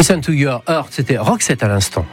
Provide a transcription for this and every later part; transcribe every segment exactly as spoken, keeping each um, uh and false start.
Listen to Your Heart, c'était Roxette à l'instant.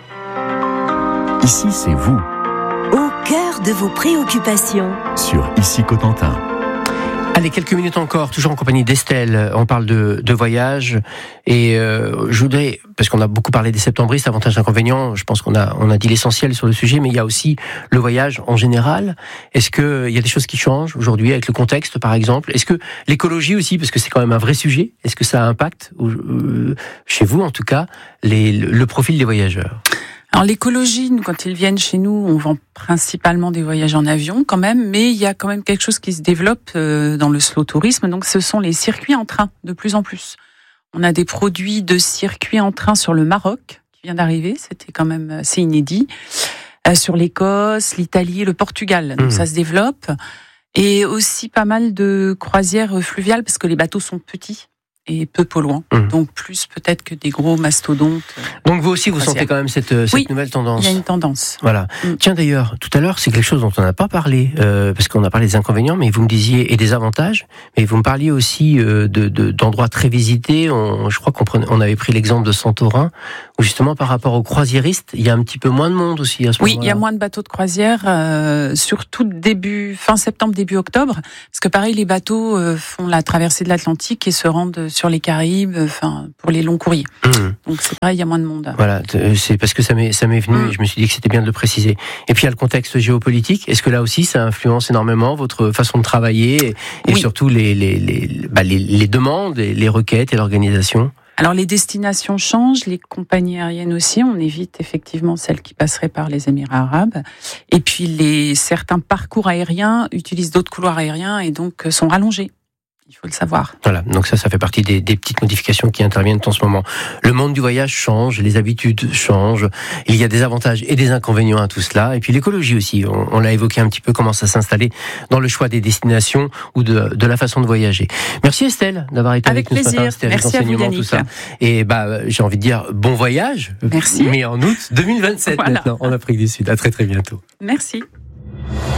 Ici, c'est vous. Au cœur de vos préoccupations. Sur Ici Cotentin. Allez, quelques minutes encore, toujours en compagnie d'Estelle. On parle de, de voyage et euh, je voudrais, parce qu'on a beaucoup parlé des septembristes, avantages et inconvénients, je pense qu'on a, on a dit l'essentiel sur le sujet, mais il y a aussi le voyage en général. Est-ce qu'il y a des choses qui changent aujourd'hui avec le contexte, par exemple ? Est-ce que l'écologie aussi, parce que c'est quand même un vrai sujet, est-ce que ça impacte, euh, chez vous en tout cas, les, le profil des voyageurs ? Alors l'écologie, nous, quand ils viennent chez nous, on vend principalement des voyages en avion quand même, mais il y a quand même quelque chose qui se développe euh, dans le slow tourisme, donc ce sont les circuits en train, de plus en plus. On a des produits de circuits en train sur le Maroc, qui vient d'arriver, c'était quand même assez inédit, euh, sur l'Écosse, l'Italie, le Portugal, donc mmh. ça se développe, et aussi pas mal de croisières fluviales, parce que les bateaux sont petits et peu polluants, mmh. donc plus peut-être que des gros mastodontes. Donc vous aussi, vous croisières. Sentez quand même cette, cette oui, nouvelle tendance. Il y a une tendance. Voilà. Mmh. Tiens d'ailleurs, tout à l'heure, c'est quelque chose dont on n'a pas parlé, euh, parce qu'on a parlé des inconvénients, mais vous me disiez, et des avantages, mais vous me parliez aussi euh, de, de, d'endroits très visités. On, je crois qu'on prenait, on avait pris l'exemple de Santorin, où justement par rapport aux croisiéristes, il y a un petit peu moins de monde aussi à ce oui, moment-là. Oui, il y a moins de bateaux de croisière, euh, surtout début, fin septembre, début octobre, parce que pareil, les bateaux euh, font la traversée de l'Atlantique et se rendent sur les Caraïbes, enfin pour les longs courriers. Mmh. Donc c'est pareil, il y a moins de monde. Voilà, c'est parce que ça m'est ça m'est venu mmh. et je me suis dit que c'était bien de le préciser. Et puis il y a le contexte géopolitique. Est-ce que là aussi ça influence énormément votre façon de travailler et, et oui. surtout les les les, bah, les les demandes, et les requêtes et l'organisation? Alors les destinations changent, les compagnies aériennes aussi, on évite effectivement celles qui passeraient par les Émirats arabes. Et puis les certains parcours aériens utilisent d'autres couloirs aériens et donc sont rallongés. Il faut le savoir. Voilà, donc ça, ça fait partie des, des petites modifications qui interviennent en ce moment. Le monde du voyage change, les habitudes changent, il y a des avantages et des inconvénients à tout cela, et puis l'écologie aussi, on, on l'a évoqué un petit peu, comment ça s'installer dans le choix des destinations ou de, de la façon de voyager. Merci Estelle d'avoir été avec, avec nous ce matin, c'était merci à vous Yannick. Tout ça. Et bah, j'ai envie de dire bon voyage, merci. Mais en août deux mille vingt-sept voilà. Maintenant, en Afrique du Sud. À très très bientôt. Merci.